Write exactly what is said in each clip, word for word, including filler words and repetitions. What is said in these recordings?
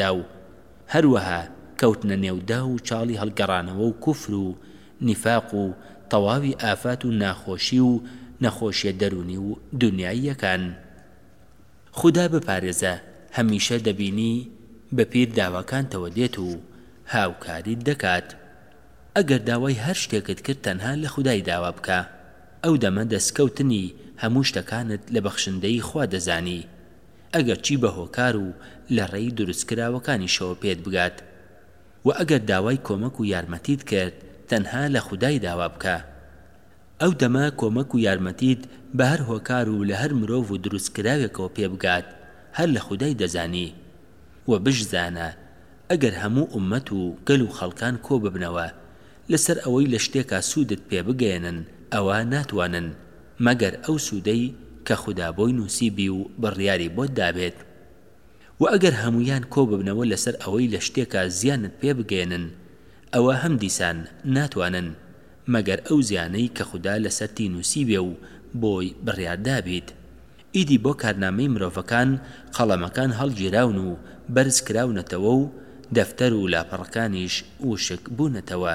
خۆیاندا و هەروەها کەوتنە نێودا و چاڵی هەڵگەڕانەوە و کوفر و نیفاق و تەواوی ئافات و ناخۆشی و نەخۆشیە دەرونی و دنیاییەکان. خوددا بپارێزە هەمیشە دەبینی بە پیر داواکانتەوە دێت و هاوکاریت دەکات. ئەگەر داوای هەر شتێکت کرد تەنها لە خودای داوا بکە، ئەو دەمە دەستکەوتنی هەموو شتەکانت لە بەخشندەی خوا دەزانی، ئەگەر چی بە هۆکار و لە ڕێی دروستکراوەکانیشەوە پێت بگات. و ئەگەر داوای کۆمەک و یارمەتیت کرد تەنها لە خودای داوا بکە، ئەو دەمە کۆمەک و یارمەتیت بە هەر هۆکار و لە هەر مرۆڤ و دروستکراوێکەوە پێ بگات هەر لە خودای دەزانی. و بشزانە ئەگەر هەموو ئومەت و گەل و خەڵکان کۆ ببنەوە لەسەر ئەوەی لە شتێکا سوودت پێ بگەێنن، ئەوە ناتوانن مەگەر ئەو سوودەی کە خوددا بۆی نووسیبی و بڕیاری بۆت دابێت. و ئەگەر هەمویان کۆ ببنەوە لەسەر ئەوەی لە شتێکا زیانت پێ بگەێنن، ئەوە هەم دیسان ناتوانن مەگەر ئەو زیانەی کە خوددا لەسەرتی نووسیبێ و بۆی بڕیاردابیت. ئیدی بۆ کارنامەی مرۆڤەکان قەڵەمەکان هەڵگیراون و بەرز کراونەتەوە و دەفتەر و لاپەڕەکانیش وشک بوونەتەوە.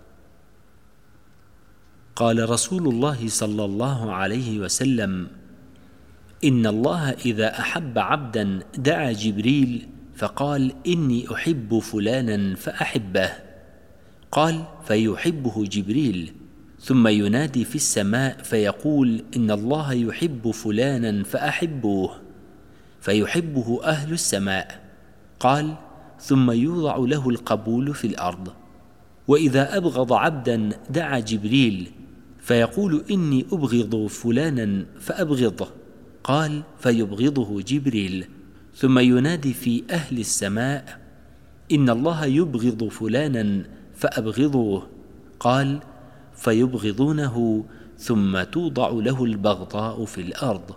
قال رسول الله صلى الله عليه وسلم: إن الله إذا أحب عبدا دعا جبريل فقال: إني أحب فلانا فأحبه. قال: فيحبه جبريل، ثم ينادي في السماء فيقول: إن الله يحب فلانا فأحبوه، فيحبه أهل السماء. قال: ثم يوضع له القبول في الأرض. وإذا أبغض عبدا دعا جبريل فيقول: إني أبغض فلانا فأبغضه. قال: فيبغضه جبريل، ثم ينادي في أهل السماء: إن الله يبغض فلانا فأبغضوه. قال: فيبغضونه، ثم توضع له البغضاء في الأرض.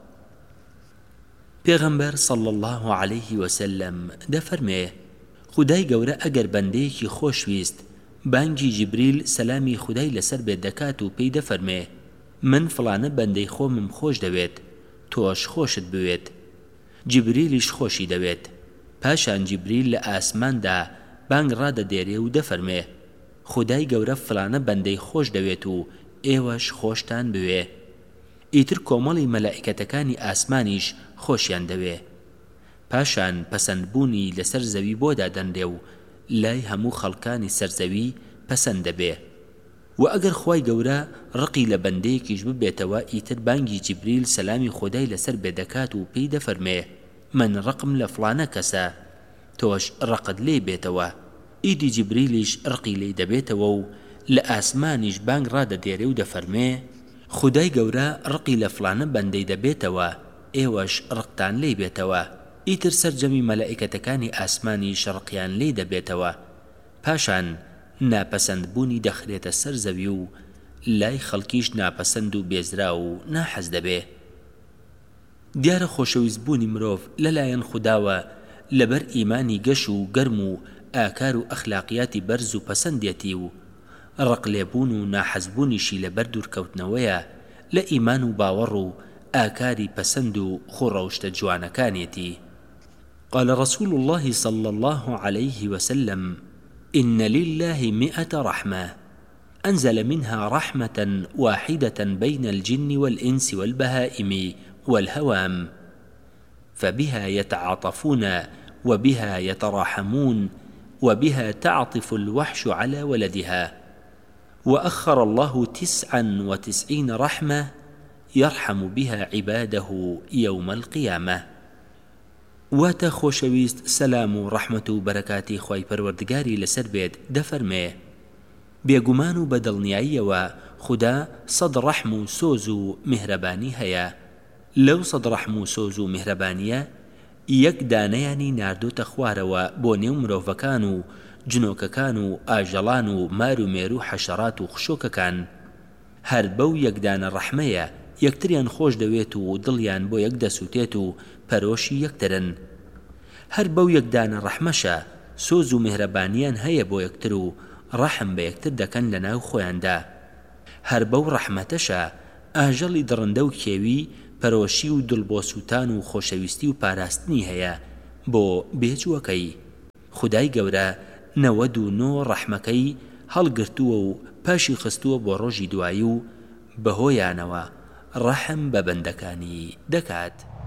پێغەمبەر صلى الله عليه وسلم دەفەرمێ: خودای گەورە ئەگەر بەندەیەکی خۆشویست بانگی جبریل سەلامی خودای لەسەر بێت دەکات و پێی دەفەرمێ: من فڵانە بەندەی خۆمم خۆش دەوێت، تۆش خۆشت بوێت. جبریلیش خۆشی دەوێت. پاشان جبریل لە ئاسماندا بانگ ڕادەدێرێ و دەفەرمێ: خودای گەورە فڵانە بەندەی خۆش دەوێت و ئێوەش خۆشتان بوێ. ئیتر کۆمەڵی مەلائیکەتەکانی ئاسمانیش خۆشیان دەوێ. پاشان پەسەندبوونی لەسەر زەوی بۆدا دەنرێ و لای هەموو خەڵکانی سەرزەوی پەسەند دەبێ. و ئەگەر خوای گەورە ڕقی لە بەندەیەکیش ببێتەوە ئیتر بانگی جبریل سەلامی خودای لەسەر بێ دەکات و پێی دەفەرمێ: من ڕقم لە فڵانە کەسە، تۆش ڕقت لێ بێتەوە. ئیدی جبریلیش ڕقی لێ دەبێتەوە و لە ئاسمانیش بانگ ڕادەدێرێ و دەفەرمێ: خودای گەورە ڕقی لە فڵانە بەندەی دەبێتەوە، ئێوەش ڕقتان لێ بێتەوە. ئیتر سەرجەمی مەلائیکەتەکانی ئاسمانی شەڕقیان لێ دەبێتەوە. پاشان ناپەسەندبوونی دەخرێتە سەر زەوی و لای خەڵکیش ناپەسەند و بێزرا و ناحەز دەبێ. دیارە خۆشەویستبوونی مرۆڤ لەلایەن خودداوە لەبەر ئیمانی گەش و گەرم و ئاکار و ئەخلاقیاتی بەرز و پەسەندێتی و ڕقلێبوون و ناحەزبوونیشی لەبەر دوورکەوتنەوەیە لە ئیمان و باوەڕ و ئاکاری پەسەند و خوڕەوشتە جوانەکانێتی. قال رسول الله صلى الله عليه وسلم: إن لله مئة رحمة أنزل منها رحمة واحدة بين الجن والإنس والبهائم والهوام، فبها يتعاطفون وبها يتراحمون وبها تعطف الوحش على ولدها. وأخر الله تسعا وتسعين رحمة يرحم بها عباده يوم القيامة. واتە خۆشەویست سەلام و ڕەحمەت و بەرەکاتی خوای پەروەردگاری لەسەر بێت دەفەرمێ: بێگومان و بەدڵنیاییەوە خوددا سەد ڕەحم و سۆز و میهرەبانی هەیە. لەو سەد ڕەحم و سۆز و میهرەبانیە یەک دانەیانی ناردۆتە خوارەوە بۆ نێو مرۆڤەکان و جنۆکەکان و ئاژەڵان و مار و مێر و حەشەرات و خشۆکەکان. هەر بەو یەکدانە ڕەحمەیە یەکتریان خۆش دەوێت و دڵیان بۆ یەک دەسووتێت و پەرۆشی یەکترن. هەر بەو یەکدانە ڕەحمەشە سۆز و میهرەبانیان هەیە بۆ یەکتر و ڕەحم بە یەکتر دەکەن لە ناو خۆیاندا. هەر بەو ڕەحمەتەشە ئاژەڵی دڕندە و کێوی پەرۆشی و دڵبۆسووتان و خۆشەویستی و پاراستنی هەیە بۆ بێجووەکەی. خودای گەورە نەوەد و نۆ ڕەحمەکەی هەڵگرتووە و پاشی خستووە بۆ ڕۆژی دوایی و بەهۆیانەوە ڕەحم بە بەندەکانی دەکات.